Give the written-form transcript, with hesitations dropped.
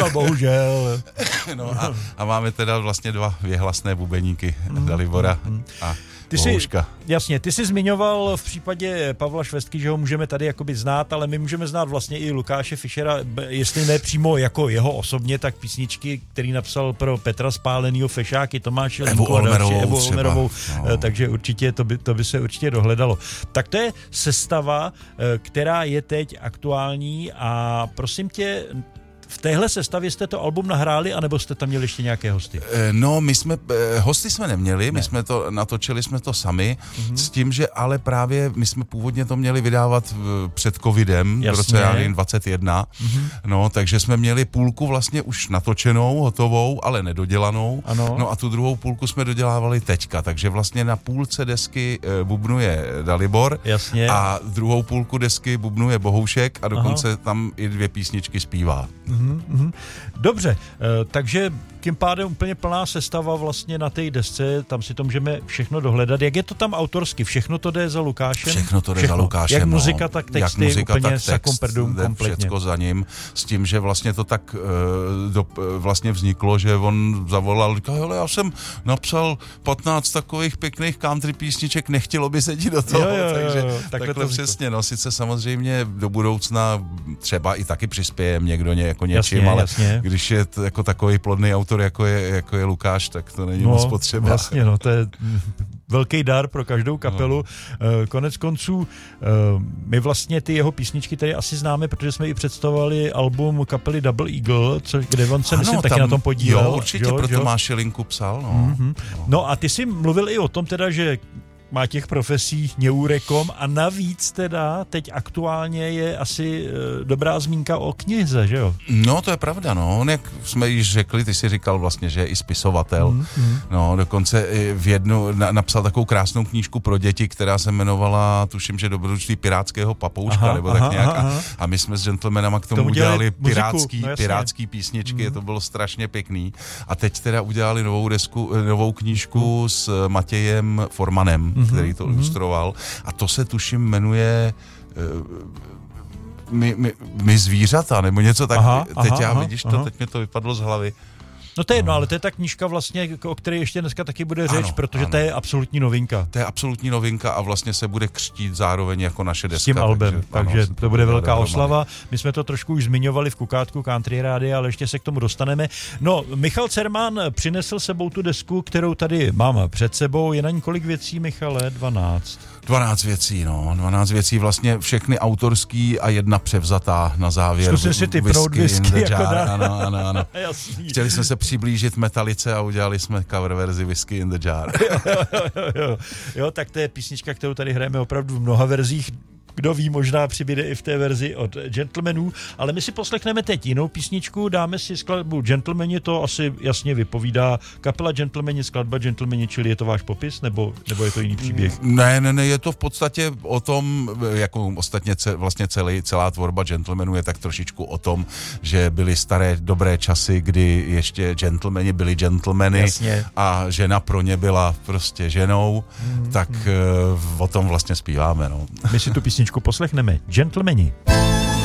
říkal bohužel. No a máme teda vlastně 2 věhlasné bubeníky, Dalibora a Bohouška. Jasně, ty jsi zmiňoval v případě Pavla Švestky, že ho můžeme tady jakoby znát, ale my můžeme znát vlastně i Lukáše Fischera, jestli ne přímo jako jeho osobně, tak písničky, který napsal pro Petra Spálenýho, Fešáky, Tomáše Linku a další, Evu Olmerovou, takže určitě to by se určitě dohledalo. Tak to je sestava, která je teď aktuální a prosím tě, v téhle sestavě jste to album nahráli, anebo jste tam měli ještě nějaké hosty? No, hosty jsme neměli, my jsme to natočili jsme to sami, s tím, že ale právě my jsme původně to měli vydávat před covidem, v roce 2021, no, takže jsme měli půlku vlastně už natočenou, hotovou, ale nedodělanou, no a tu druhou půlku jsme dodělávali teďka, takže vlastně na půlce desky bubnuje Dalibor a druhou půlku desky bubnuje Bohoušek a dokonce tam i 2 písničky zpívá. Dobře, takže tím pádem úplně plná sestava vlastně na té desce, tam si to můžeme všechno dohledat. Jak je to tam autorsky? Všechno to jde za Lukášem? Všechno to jde za Lukášem. Jak muzika, tak texty, úplně sakom perdum kompletně. Všecko za ním, s tím, že vlastně to tak vlastně vzniklo, že on zavolal, říkal, hele, já jsem napsal 15 takových pěkných country písniček, nechtělo by se ti do toho, takže takhle přesně, no, sice samozřejmě do budoucna třeba i taky přispějem někdo jako něčím, ale když je jako takový plodný autor, jako je Lukáš, tak to není moc potřeba. Jasně, to je velký dar pro každou kapelu. Konec konců, my vlastně ty jeho písničky tady asi známe, protože jsme i představovali album kapely Double Eagle, kde on se myslím taky na tom podílel. Jo, určitě, proto máš Linku psal. No a ty jsi mluvil i o tom teda, že má těch profesí něůrekom a navíc teda teď aktuálně je asi dobrá zmínka o knize, že jo? No, to je pravda, no. On, jak jsme již řekli, ty jsi říkal vlastně, že je i spisovatel. No, dokonce napsal takovou krásnou knížku pro děti, která se jmenovala, tuším, že Dobrodružství pirátského papouška, nebo tak nějak. A my jsme s gentlemanama k tomu udělali pirátský písničky, to bylo strašně pěkný. A teď teda udělali novou knížku s Matějem Formanem, který to ilustroval. A to se tuším jmenuje My zvířata, nebo něco tak. Vidíš to, teď mi to vypadlo z hlavy. No to je jedno, ale to je ta knížka vlastně, o které ještě dneska taky bude řeč, protože to je absolutní novinka. To je absolutní novinka a vlastně se bude křtít zároveň jako naše deska. S tím albem, takže to bude velká oslava. My jsme to trošku už zmiňovali v Kukátku Country Rádia, ale ještě se k tomu dostaneme. No, Michal Cerman přinesl sebou tu desku, kterou tady mám před sebou. Je na ní kolik věcí, Michale? 12. 12 věcí, no. 12 věcí, vlastně všechny autorský a jedna převzatá na závěr. Zkusím si typnout whisky jako ano. Chtěli jsme se přiblížit Metalice a udělali jsme cover verzi Whisky in the Jar. Jo, tak to je písnička, kterou tady hrajeme opravdu v mnoha verzích. Kdo ví, možná přibyde i v té verzi od Gentlemanů, ale my si poslechneme teď jinou písničku, dáme si skladbu Gentlemani, to asi jasně vypovídá kapela Gentlemani, skladba Gentlemani, čili je to váš popis, nebo je to jiný příběh? Ne, je to v podstatě o tom, jako ostatně vlastně celá tvorba Gentlemanů je tak trošičku o tom, že byly staré dobré časy, kdy ještě gentlemani byli gentlemany a žena pro ně byla prostě ženou, tak o tom vlastně zpíváme, no. My si tu písničku poslechneme. Gentlemani.